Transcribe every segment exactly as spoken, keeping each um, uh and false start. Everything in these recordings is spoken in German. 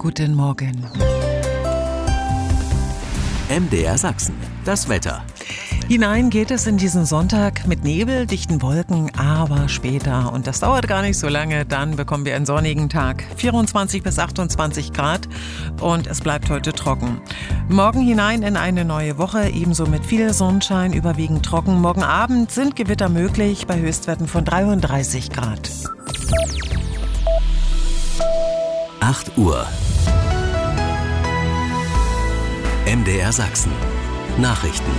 Guten Morgen. M D R Sachsen, das Wetter. Hinein geht es in diesen Sonntag mit Nebel, dichten Wolken, aber später, und das dauert gar nicht so lange, dann bekommen wir einen sonnigen Tag. vierundzwanzig bis achtundzwanzig Grad und es bleibt heute trocken. Morgen hinein in eine neue Woche, ebenso mit viel Sonnenschein, überwiegend trocken. Morgen Abend sind Gewitter möglich bei Höchstwerten von dreiunddreißig Grad. acht Uhr. M D R Sachsen. Nachrichten.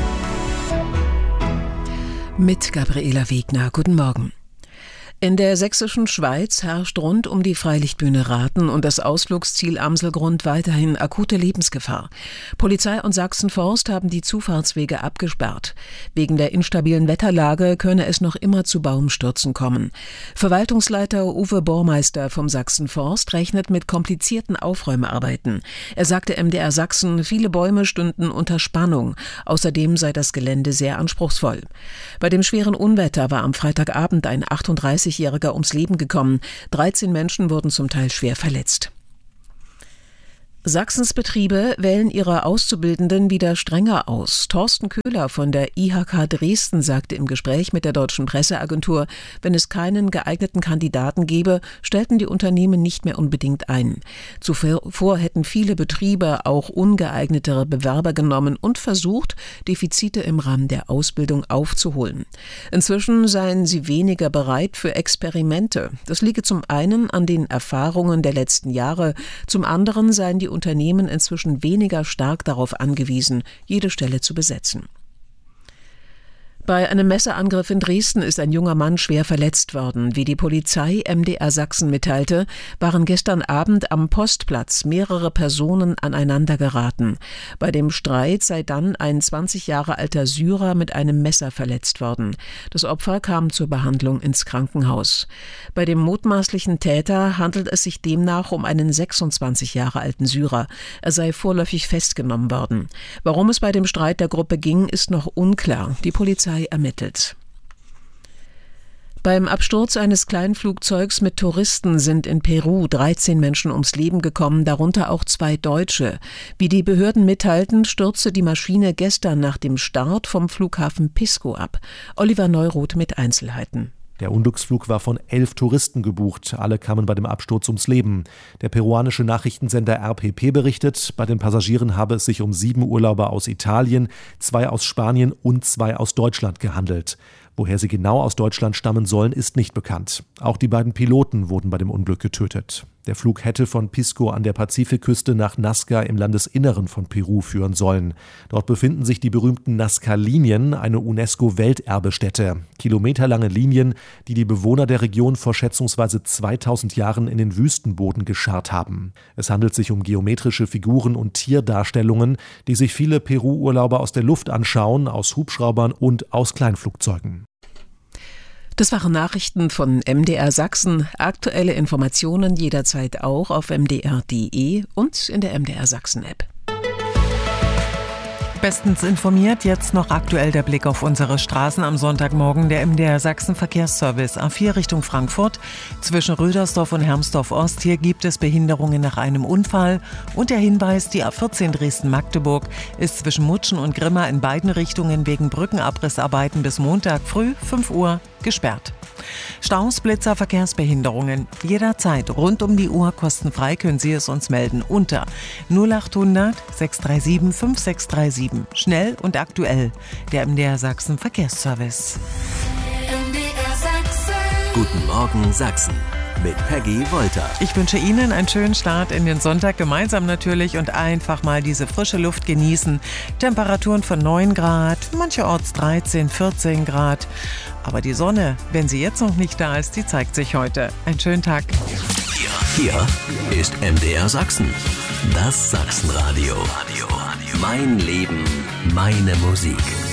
Mit Gabriela Wegner. Guten Morgen. In der sächsischen Schweiz herrscht rund um die Freilichtbühne Rathen und das Ausflugsziel Amselgrund weiterhin akute Lebensgefahr. Polizei und Sachsenforst haben die Zufahrtswege abgesperrt. Wegen der instabilen Wetterlage könne es noch immer zu Baumstürzen kommen. Verwaltungsleiter Uwe Bormeister vom Sachsenforst rechnet mit komplizierten Aufräumarbeiten. Er sagte M D R Sachsen, viele Bäume stünden unter Spannung. Außerdem sei das Gelände sehr anspruchsvoll. Bei dem schweren Unwetter war am Freitagabend ein achtunddreißigjähriger ums Leben gekommen. dreizehn Menschen wurden zum Teil schwer verletzt. Sachsens Betriebe wählen ihre Auszubildenden wieder strenger aus. Thorsten Köhler von der I H K Dresden sagte im Gespräch mit der Deutschen Presseagentur, wenn es keinen geeigneten Kandidaten gäbe, stellten die Unternehmen nicht mehr unbedingt ein. Zuvor hätten viele Betriebe auch ungeeignetere Bewerber genommen und versucht, Defizite im Rahmen der Ausbildung aufzuholen. Inzwischen seien sie weniger bereit für Experimente. Das liege zum einen an den Erfahrungen der letzten Jahre, zum anderen seien die Unternehmen inzwischen weniger stark darauf angewiesen, jede Stelle zu besetzen. Bei einem Messerangriff in Dresden ist ein junger Mann schwer verletzt worden. Wie die Polizei M D R Sachsen mitteilte, waren gestern Abend am Postplatz mehrere Personen aneinander geraten. Bei dem Streit sei dann ein zwanzig Jahre alter Syrer mit einem Messer verletzt worden. Das Opfer kam zur Behandlung ins Krankenhaus. Bei dem mutmaßlichen Täter handelt es sich demnach um einen sechsundzwanzig Jahre alten Syrer. Er sei vorläufig festgenommen worden. Warum es bei dem Streit der Gruppe ging, ist noch unklar. Die Polizei ermittelt. Beim Absturz eines Kleinflugzeugs mit Touristen sind in Peru dreizehn Menschen ums Leben gekommen, darunter auch zwei Deutsche. Wie die Behörden mitteilten, stürzte die Maschine gestern nach dem Start vom Flughafen Pisco ab. Oliver Neuroth mit Einzelheiten. Der Unglücksflug war von elf Touristen gebucht. Alle kamen bei dem Absturz ums Leben. Der peruanische Nachrichtensender R P P berichtet, bei den Passagieren habe es sich um sieben Urlauber aus Italien, zwei aus Spanien und zwei aus Deutschland gehandelt. Woher sie genau aus Deutschland stammen sollen, ist nicht bekannt. Auch die beiden Piloten wurden bei dem Unglück getötet. Der Flug hätte von Pisco an der Pazifikküste nach Nazca im Landesinneren von Peru führen sollen. Dort befinden sich die berühmten Nazca-Linien, eine UNESCO-Welterbestätte. Kilometerlange Linien, die die Bewohner der Region vor schätzungsweise zweitausend Jahren in den Wüstenboden gescharrt haben. Es handelt sich um geometrische Figuren und Tierdarstellungen, die sich viele Peru-Urlauber aus der Luft anschauen, aus Hubschraubern und aus Kleinflugzeugen. Das waren Nachrichten von M D R Sachsen. Aktuelle Informationen jederzeit auch auf m d r punkt d e und in der M D R Sachsen App. Bestens informiert, jetzt noch aktuell der Blick auf unsere Straßen am Sonntagmorgen. Der M D R Sachsen Verkehrsservice A vier Richtung Frankfurt zwischen Rödersdorf und Hermsdorf Ost. Hier gibt es Behinderungen nach einem Unfall. Und der Hinweis, die A vierzehn Dresden-Magdeburg ist zwischen Mutschen und Grimma in beiden Richtungen wegen Brückenabrissarbeiten bis Montag früh fünf Uhr gesperrt. Staus, Blitzer, Verkehrsbehinderungen. Jederzeit rund um die Uhr kostenfrei können Sie es uns melden unter null achthundert sechs drei sieben fünf sechs drei sieben. Schnell und aktuell. Der M D R Sachsen Verkehrsservice. M D R Sachsen. Guten Morgen Sachsen. Mit Peggy Wolter. Ich wünsche Ihnen einen schönen Start in den Sonntag, gemeinsam natürlich, und einfach mal diese frische Luft genießen. Temperaturen von neun Grad, mancherorts dreizehn, vierzehn Grad. Aber die Sonne, wenn sie jetzt noch nicht da ist, die zeigt sich heute. Einen schönen Tag. Hier, hier ist M D R Sachsen. Das Sachsenradio. Mein Leben, meine Musik.